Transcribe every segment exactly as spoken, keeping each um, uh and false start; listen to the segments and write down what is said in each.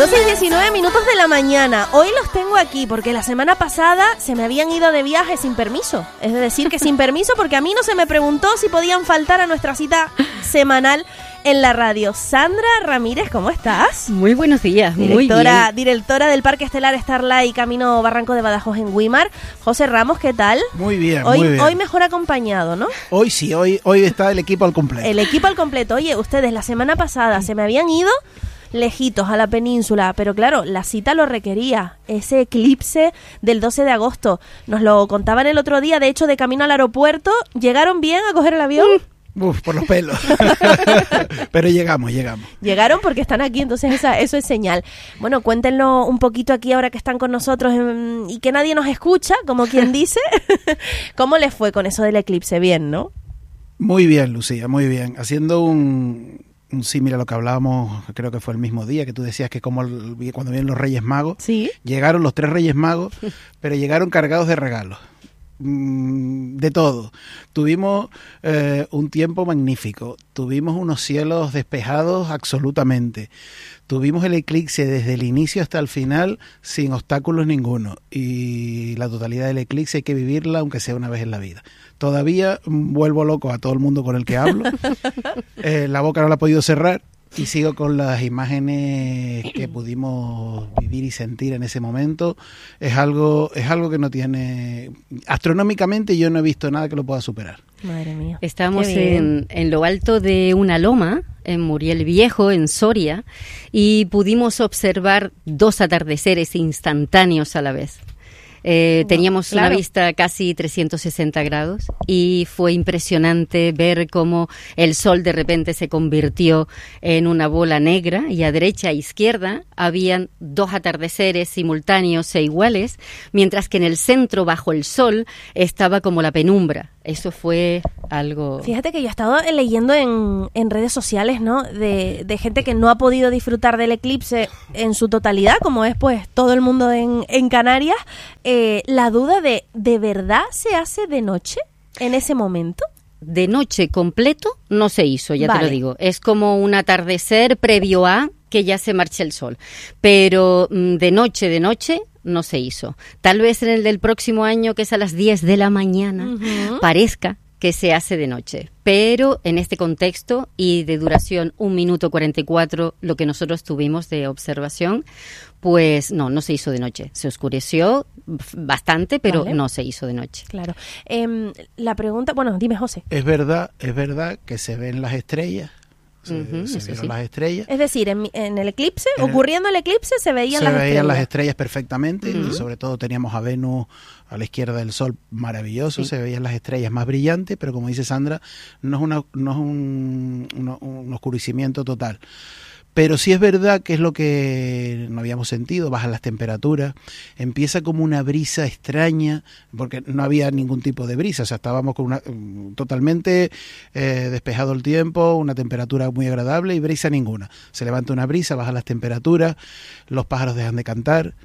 doce y diecinueve minutos de la mañana. Hoy los tengo aquí porque la semana pasada se me habían ido de viaje sin permiso. Es decir, que sin permiso porque a mí no se me preguntó si podían faltar a nuestra cita semanal en la radio. Sandra Ramírez, ¿cómo estás? Muy buenos días, directora, muy bien. Directora del Parque Estelar Starlight Camino Barranco de Badajoz en Güímar. José Ramos, ¿qué tal? Muy bien, hoy, muy bien. Hoy mejor acompañado, ¿no? Hoy sí, hoy, hoy está el equipo al completo. El equipo al completo. Oye, ustedes la semana pasada se me habían ido lejitos a la península, pero claro, la cita lo requería, ese eclipse del doce de agosto. Nos lo contaban el otro día, de hecho, de camino al aeropuerto. ¿Llegaron bien a coger el avión? Uf, por los pelos. Pero llegamos, llegamos. Llegaron porque están aquí, entonces esa, eso es señal. Bueno, cuéntenlo un poquito aquí ahora que están con nosotros en, y que nadie nos escucha, como quien dice. ¿Cómo les fue con eso del eclipse? Bien, ¿no? Muy bien, Lucía, muy bien. Haciendo un... Sí, mira lo que hablábamos, creo que fue el mismo día, que tú decías que como el, cuando vienen los Reyes Magos, ¿sí? Llegaron los tres Reyes Magos, pero llegaron cargados de regalos, mm, de todo. Tuvimos eh, un tiempo magnífico, tuvimos unos cielos despejados absolutamente, tuvimos el eclipse desde el inicio hasta el final sin obstáculos ninguno, y la totalidad del eclipse hay que vivirla aunque sea una vez en la vida. Todavía vuelvo loco a todo el mundo con el que hablo. Eh, la boca no la he podido cerrar y sigo con las imágenes que pudimos vivir y sentir en ese momento. Es algo, es algo que no tiene... Astronómicamente yo no he visto nada que lo pueda superar. Madre mía. Estamos en, en lo alto de una loma, en Muriel Viejo, en Soria, y pudimos observar dos atardeceres instantáneos a la vez. Eh, teníamos claro. una vista casi trescientos sesenta grados y fue impresionante ver cómo el sol de repente se convirtió en una bola negra y a derecha e izquierda habían dos atardeceres simultáneos e iguales, mientras que en el centro, bajo el sol, estaba como la penumbra. Eso fue algo... Fíjate que yo he estado leyendo en, en redes sociales, ¿no? De, de gente que no ha podido disfrutar del eclipse en su totalidad, como es pues todo el mundo en, en Canarias. Eh, la duda de, ¿de verdad se hace de noche en ese momento? De noche completo no se hizo, ya vale. te lo digo. Es como un atardecer previo a que ya se marche el sol. Pero de noche, de noche... no se hizo. Tal vez en el del próximo año, que es a las diez de la mañana, uh-huh. parezca que se hace de noche. Pero en este contexto y de duración un minuto cuarenta y cuatro, lo que nosotros tuvimos de observación, pues no, no se hizo de noche. Se oscureció bastante, pero vale. no se hizo de noche. Claro. Eh, la pregunta, bueno, dime, José. Es verdad, es verdad que se ven las estrellas. Se, uh-huh, se vieron sí. las estrellas. Es decir, en, en el eclipse, en ocurriendo el eclipse, se veían se las veían estrellas. las estrellas perfectamente, uh-huh. y sobre todo teníamos a Venus a la izquierda del Sol, maravilloso, sí. se veían las estrellas más brillantes, pero como dice Sandra, no es, una, no es un, un, un oscurecimiento total. Pero sí es verdad que es lo que no habíamos sentido, bajan las temperaturas, empieza como una brisa extraña, porque no había ningún tipo de brisa, o sea, estábamos con una totalmente eh, despejado el tiempo, una temperatura muy agradable y brisa ninguna. Se levanta una brisa, bajan las temperaturas, los pájaros dejan de cantar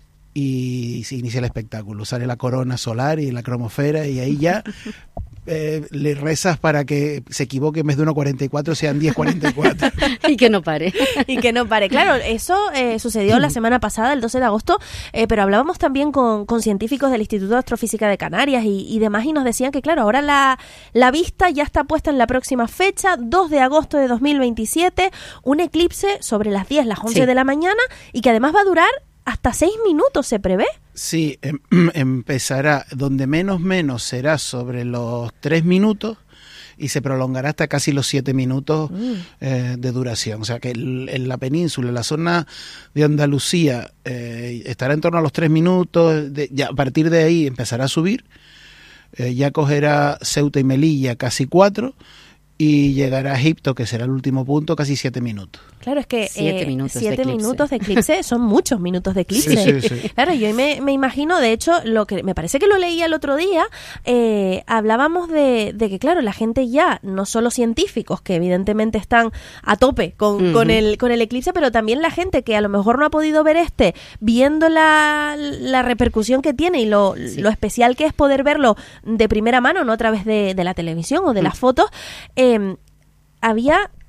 y se inicia el espectáculo. Sale la corona solar y la cromosfera y ahí ya... Eh, le rezas para que se equivoque, en vez de uno cuarenta y cuatro sean diez cuarenta y cuatro. Y que no pare. Y que no pare. Claro, eso eh, sucedió la semana pasada, el doce de agosto, eh, pero hablábamos también con, con científicos del Instituto de Astrofísica de Canarias y, y demás, y nos decían que, claro, ahora la, la vista ya está puesta en la próxima fecha, dos de agosto de dos mil veintisiete, un eclipse sobre las diez, las once sí. de la mañana, y que además va a durar hasta seis minutos, ¿se prevé? Sí, em, empezará, donde menos menos será sobre los tres minutos y se prolongará hasta casi los siete minutos mm. eh, de duración. O sea que el, en la península, en la zona de Andalucía, eh, estará en torno a los tres minutos, de, ya a partir de ahí empezará a subir, eh, ya cogerá Ceuta y Melilla casi cuatro, y llegará a Egipto, que será el último punto, casi siete minutos. Claro, es que siete, eh, minutos, siete de minutos de eclipse son muchos minutos de eclipse. Sí, sí, sí. Claro, yo me, me imagino, de hecho, lo que me parece que lo leía el otro día, eh, hablábamos de, de que, claro, la gente ya, no solo científicos, que evidentemente están a tope con, uh-huh. con, el, con el eclipse, pero también la gente que a lo mejor no ha podido ver este, viendo la, la repercusión que tiene y lo, sí. lo especial que es poder verlo de primera mano, no a través de, de la televisión o de uh-huh. las fotos, eh, había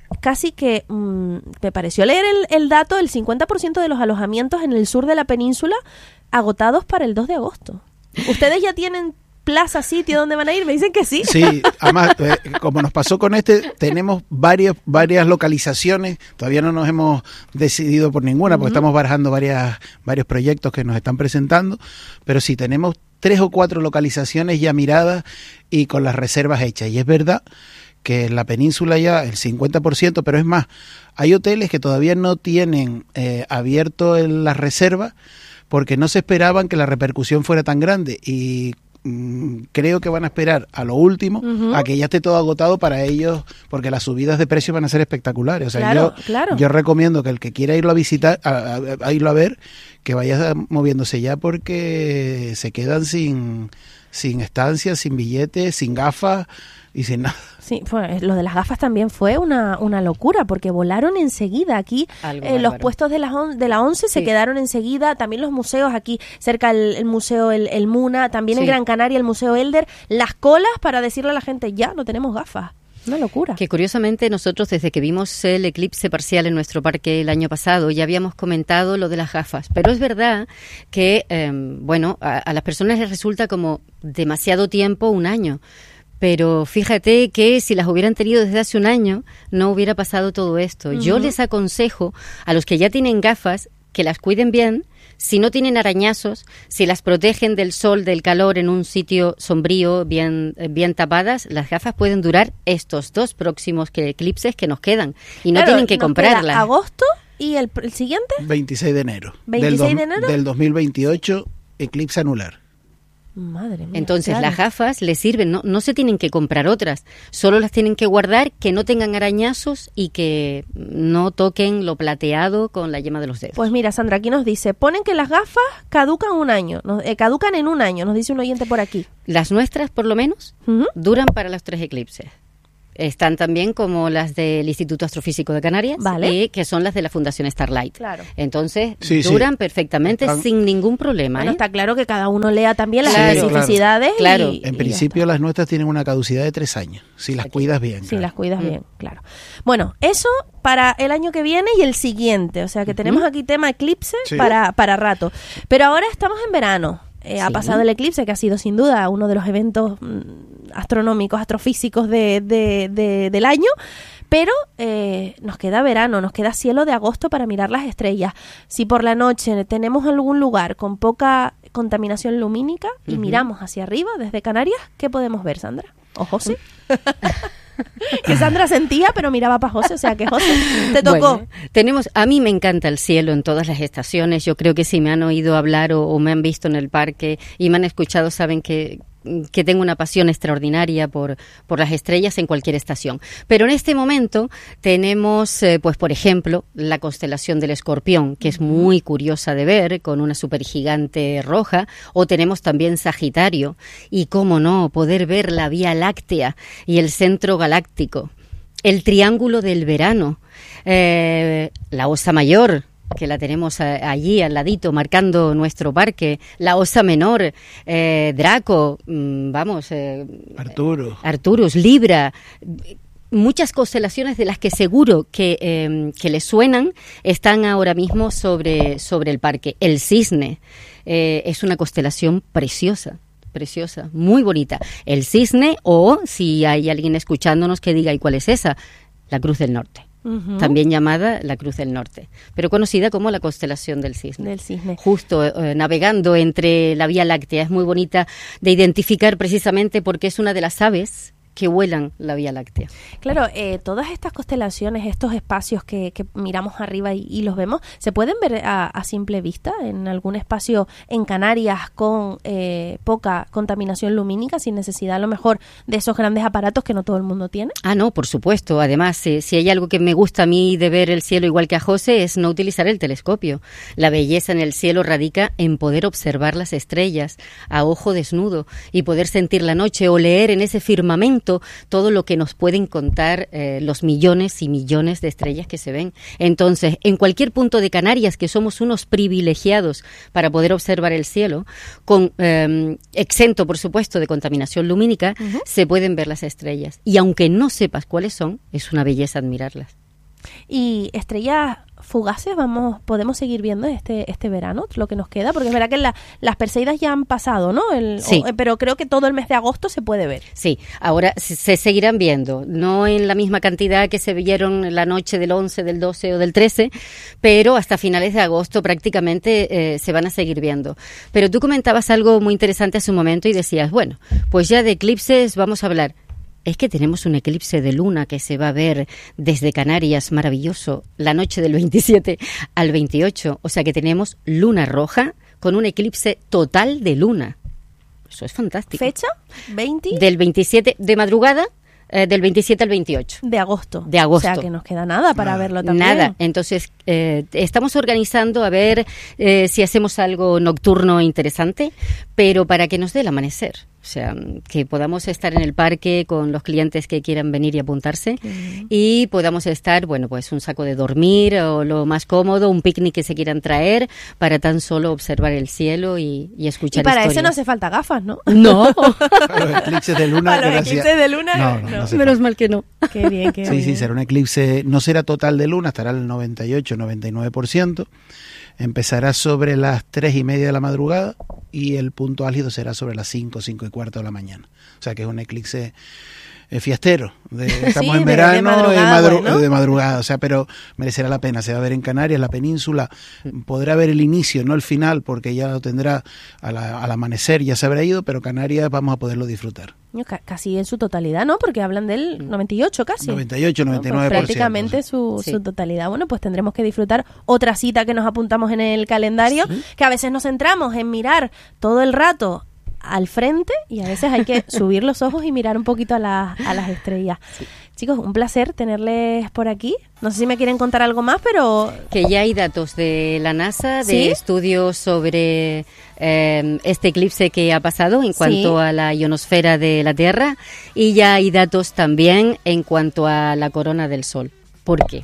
casi que, mmm, me pareció leer el, el dato, el cincuenta por ciento de los alojamientos en el sur de la península agotados para el dos de agosto. ¿Ustedes ya tienen plaza, sitio donde van a ir? Me dicen que sí. Sí, además, eh, como nos pasó con este, tenemos varias, varias localizaciones, todavía no nos hemos decidido por ninguna, porque uh-huh. estamos barajando varias, varios proyectos que nos están presentando, pero sí, tenemos tres o cuatro localizaciones ya miradas y con las reservas hechas, y es verdad que en la península ya el cincuenta por ciento, pero es más, hay hoteles que todavía no tienen eh, abierto en las reservas porque no se esperaban que la repercusión fuera tan grande, y creo que van a esperar a lo último, uh-huh. a que ya esté todo agotado para ellos, porque las subidas de precios van a ser espectaculares. O sea, claro, yo, claro. yo recomiendo que el que quiera irlo a visitar, a, a, a irlo a ver, que vaya moviéndose ya, porque se quedan sin, sin estancias, sin billetes, sin gafas y sin nada. Sí, pues lo de las gafas también fue una, una locura, porque volaron enseguida aquí. Eh, los puestos de la, on, de la ONCE sí. se quedaron enseguida, también los museos aquí, cerca el, el museo el, el Muna, también sí. en Gran Canaria el Museo Elder, las colas para decirle a la gente, ya, no tenemos gafas. Una locura. Que curiosamente nosotros desde que vimos el eclipse parcial en nuestro parque el año pasado ya habíamos comentado lo de las gafas, pero es verdad que, eh, bueno, a, a las personas les resulta como demasiado tiempo, un año. Pero fíjate que si las hubieran tenido desde hace un año, no hubiera pasado todo esto. Uh-huh. Yo les aconsejo a los que ya tienen gafas que las cuiden bien, si no tienen arañazos, si las protegen del sol, del calor en un sitio sombrío, bien, bien tapadas, las gafas pueden durar estos dos próximos que, eclipses que nos quedan. Y no claro, tienen que comprarlas. ¿Agosto y el, el siguiente? veintiséis de enero. ¿veintiséis de enero? Del dos mil veintiocho, eclipse anular. Madre mía. Entonces claro. las gafas les sirven, no, no se tienen que comprar otras, solo las tienen que guardar, que no tengan arañazos y que no toquen lo plateado con la yema de los dedos. Pues mira, Sandra, aquí nos dice, ponen que las gafas caducan un año, nos, eh, caducan en un año, nos dice un oyente por aquí. Las nuestras, por lo menos, uh-huh. duran para los tres eclipses. Están también como las del Instituto Astrofísico de Canarias, vale. y que son las de la Fundación Starlight. Claro. Entonces, sí, duran sí. perfectamente Están... sin ningún problema. Bueno, ¿eh? está claro que cada uno lea también las claro, especificidades. Claro. Y, en y principio las nuestras tienen una caducidad de tres años, si las Aquí. cuidas bien. Si claro. las cuidas mm. bien, claro. Bueno, eso para el año que viene y el siguiente. O sea que tenemos aquí tema eclipse sí. para, para rato. Pero ahora estamos en verano. Eh, sí. Ha pasado el eclipse, que ha sido sin duda uno de los eventos mmm, astronómicos, astrofísicos de, de, de, del año, pero eh, nos queda verano, nos queda cielo de agosto para mirar las estrellas. Si por la noche tenemos algún lugar con poca contaminación lumínica y uh-huh. miramos hacia arriba desde Canarias, ¿qué podemos ver, Sandra? ¿O José? Que Sandra sentía, pero miraba para José, o sea que José, te tocó. Bueno, tenemos, a mí me encanta el cielo en todas las estaciones. Yo creo que si me han oído hablar o, o me han visto en el parque y me han escuchado, saben que que tengo una pasión extraordinaria por, por las estrellas en cualquier estación. Pero en este momento tenemos, eh, pues por ejemplo, la constelación del Escorpión, que es muy curiosa de ver, con una supergigante roja, o tenemos también Sagitario, y cómo no, poder ver la Vía Láctea y el centro galáctico, el Triángulo del Verano, eh, la Osa Mayor, que la tenemos allí al ladito marcando nuestro parque, la Osa Menor, eh, Draco, mmm, vamos, eh, Arturo, Arturus, Libra, muchas constelaciones de las que seguro que, eh, que les suenan están ahora mismo sobre, sobre el parque. El Cisne eh, es una constelación preciosa. Preciosa, muy bonita. El Cisne, o si hay alguien escuchándonos que diga, ¿y cuál es esa? La Cruz del Norte. Uh-huh. También llamada la Cruz del Norte, pero conocida como la constelación del Cisne. Del Cisne. Justo eh, navegando entre la Vía Láctea. Es muy bonita de identificar precisamente porque es una de las aves que vuelan la Vía Láctea. Claro, eh, todas estas constelaciones, estos espacios que, que miramos arriba y, y los vemos, ¿se pueden ver a, a simple vista en algún espacio en Canarias con eh, poca contaminación lumínica, sin necesidad a lo mejor de esos grandes aparatos que no todo el mundo tiene? Ah, no, por supuesto. Además, eh, si hay algo que me gusta a mí de ver el cielo igual que a José, es no utilizar el telescopio. La belleza en el cielo radica en poder observar las estrellas a ojo desnudo y poder sentir la noche o leer en ese firmamento todo lo que nos pueden contar eh, los millones y millones de estrellas que se ven. Entonces, en cualquier punto de Canarias, que somos unos privilegiados para poder observar el cielo, con eh, exento, por supuesto, de contaminación lumínica, uh-huh. se pueden ver las estrellas. Y aunque no sepas cuáles son, es una belleza admirarlas. Y estrellas fugaces vamos podemos seguir viendo este este verano, lo que nos queda, porque es verdad que la, las Perseidas ya han pasado, ¿no? El, sí. o, pero creo que todo el mes de agosto se puede ver. Sí, ahora se, se seguirán viendo, no en la misma cantidad que se vieron la noche del once, del doce o del trece, pero hasta finales de agosto prácticamente eh, se van a seguir viendo. Pero tú comentabas algo muy interesante hace un momento y decías, bueno, pues ya de eclipses vamos a hablar. Es que tenemos un eclipse de luna que se va a ver desde Canarias, maravilloso, la noche del veintisiete al veintiocho. O sea que tenemos luna roja con un eclipse total de luna. Eso es fantástico. ¿Fecha? ¿veinte? Del veintisiete, de madrugada, eh, del veintisiete al veintiocho. De agosto. De agosto. O sea que nos queda nada para nada. verlo también. Nada. Entonces, eh, estamos organizando a ver eh, si hacemos algo nocturno interesante, pero para que nos dé el amanecer. O sea, que podamos estar en el parque con los clientes que quieran venir y apuntarse uh-huh. y podamos estar, bueno, pues un saco de dormir o lo más cómodo, un picnic que se quieran traer para tan solo observar el cielo y, y escuchar historias. Y para historias. eso no hace falta gafas, ¿no? No. Para los eclipses de luna. Para los eclipses de luna, no. no, no. no Menos falta. Mal que no. Qué bien, qué sí, bien. Sí, será un eclipse, no será total de luna, estará al noventa y ocho, noventa y nueve por ciento. Empezará sobre las tres y media de la madrugada y el punto álgido será sobre las cinco, cinco y cuarto de la mañana. O sea que es un eclipse eh, fiestero. De, estamos sí, en de, verano, de madrugada, de, madru- bueno. de madrugada. O sea, pero merecerá la pena. Se va a ver en Canarias, la península. Podrá ver el inicio, no el final, porque ya lo tendrá a la, al amanecer, ya se habrá ido, pero Canarias vamos a poderlo disfrutar. C- casi en su totalidad, ¿no? Porque hablan del noventa y ocho casi. noventa y ocho, noventa y nueve por ciento. Pues prácticamente su, sí. su totalidad. Bueno, pues tendremos que disfrutar otra cita que nos apuntamos en el calendario, sí. que a veces nos centramos en mirar todo el rato al frente y a veces hay que subir los ojos y mirar un poquito a, la, a las estrellas. Sí. Chicos, un placer tenerles por aquí. No sé si me quieren contar algo más, pero... Que ya hay datos de la NASA, de ¿Sí? estudios sobre eh, este eclipse que ha pasado en cuanto ¿Sí? a la ionosfera de la Tierra, y ya hay datos también en cuanto a la corona del Sol. ¿Por qué?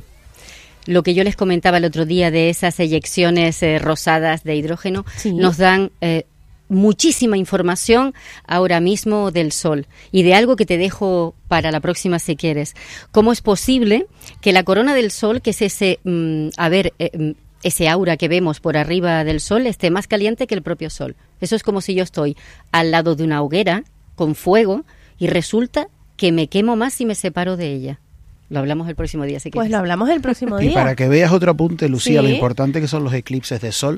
Lo que yo les comentaba el otro día de esas eyecciones eh, rosadas de hidrógeno, ¿Sí? nos dan... Eh, muchísima información ahora mismo del Sol y de algo que te dejo para la próxima si quieres. ¿Cómo es posible que la corona del Sol, que es ese, mm, a ver, eh, ese aura que vemos por arriba del Sol, esté más caliente que el propio Sol? Eso es como si yo estoy al lado de una hoguera con fuego y resulta que me quemo más si me separo de ella. Lo hablamos el próximo día si quieres. Pues lo hablamos el próximo día. Y para que veas otro apunte, Lucía, ¿Sí? lo importante que son los eclipses de Sol.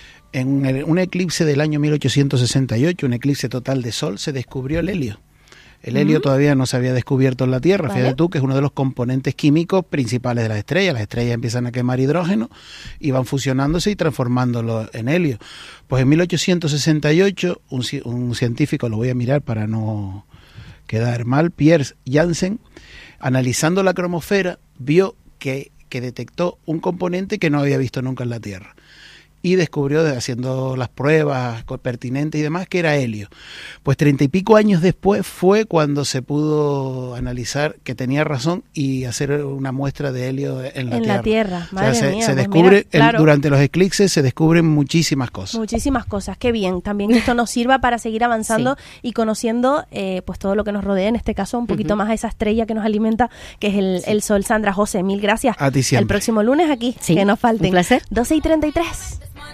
En el, un eclipse del año mil ochocientos sesenta y ocho, un eclipse total de Sol, se descubrió el helio. El helio uh-huh. todavía no se había descubierto en la Tierra. Vale. Fíjate tú que es uno de los componentes químicos principales de las estrellas. Las estrellas empiezan a quemar hidrógeno y van fusionándose y transformándolo en helio. Pues en mil ochocientos sesenta y ocho, un, un científico, lo voy a mirar para no quedar mal, Pierre Janssen, analizando la cromosfera, vio que, que detectó un componente que no había visto nunca en la Tierra. Y descubrió, haciendo las pruebas pertinentes y demás, que era helio. Pues treinta y pico años después fue cuando se pudo analizar que tenía razón y hacer una muestra de helio en la en Tierra. En la Tierra, madre o sea, se, mía. se Pues descubre, mira, claro. el, durante los eclipses se descubren muchísimas cosas. Muchísimas cosas, qué bien. También que esto nos sirva para seguir avanzando sí. y conociendo eh, pues todo lo que nos rodea, en este caso un poquito uh-huh. más a esa estrella que nos alimenta, que es el, sí. el Sol. Sandra, José, mil gracias. A ti siempre. El próximo lunes aquí, sí. que nos falten. Un placer. doce y treinta y tres.